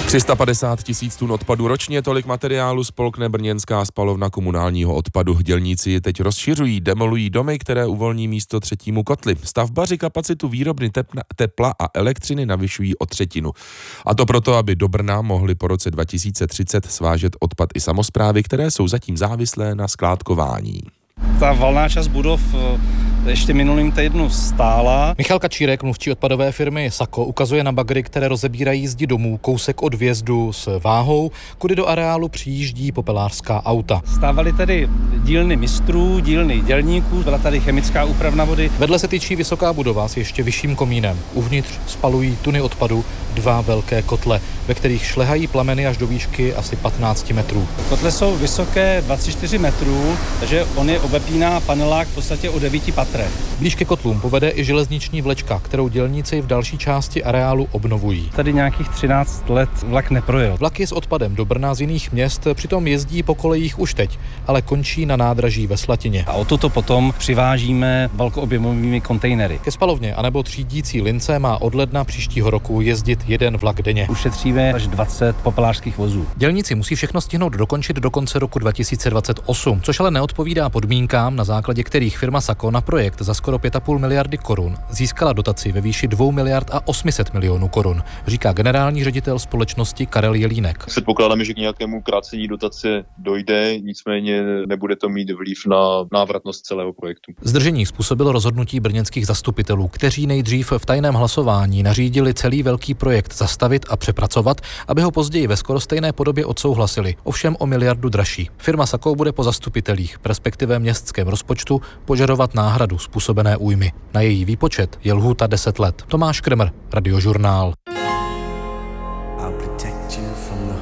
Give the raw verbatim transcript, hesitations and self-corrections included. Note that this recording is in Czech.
tři sta padesát tisíc tun odpadu ročně, tolik materiálu spolkne brněnská spalovna komunálního odpadu. Dělníci teď rozšiřují, demolují domy, které uvolní místo třetímu kotli. Stavbaři kapacitu výrobny tepna, tepla a elektřiny navyšují o třetinu. A to proto, aby do Brna mohly po roce dva tisíce třicet svážet odpad i samosprávy, které jsou zatím závislé na skládkování. Ta valná část budov ještě minulým týdnu stála. Michal Kačírek, mluvčí odpadové firmy Sako, ukazuje na bagry, které rozebírají zdi domů kousek od vjezdu s váhou, kudy do areálu přijíždí popelářská auta. Stávaly tady dílny mistrů, dílny dělníků, byla tady chemická úpravna vody. Vedle se tyčí vysoká budova s ještě vyšším komínem. Uvnitř spalují tuny odpadu dva velké kotle, ve kterých šlehají plameny až do výšky asi patnáct metrů. Kotle jsou vysoké dvacet čtyři metrů, takže on je obepíná panelák v podstatě o devíti patrech. Blíž ke kotlům povede i železniční vlečka, kterou dělníci v další části areálu obnovují. Tady nějakých třináct let vlak neprojel. Vlaky s odpadem do Brna z jiných měst přitom jezdí po kolejích už teď, ale končí na nádraží ve Slatině. A odtud potom přivážíme velkoobjemovými kontejnery. Ke spalovně anebo třídící lince má od ledna příštího roku jezdit jeden vlak denně. Ušetříme až dvacet popelářských vozů. Dělníci musí všechno stihnout dokončit do konce roku dva tisíce dvacet osm, což ale neodpovídá podmínkám, na základě kterých firma Sako na projekt za skoro pět a půl miliardy korun získala dotaci ve výši dvou miliard a osm set milionů korun, říká generální ředitel společnosti Karel Jelínek. Předpokládáme, že k nějakému krácení dotace dojde, nicméně nebude to mít vliv na návratnost celého projektu. Zdržení způsobilo rozhodnutí brněnských zastupitelů, kteří nejdřív v tajném hlasování nařídili celý velký projekt zastavit a přepracovat, aby ho později ve skoro stejné podobě odsouhlasili, ovšem o miliardu dražší. Firma Sako bude po zastupitelích, respektive městském rozpočtu, požadovat náhradu způsobené újmy. Na její výpočet je lhůta deset let. Tomáš Kremer, Radiožurnál.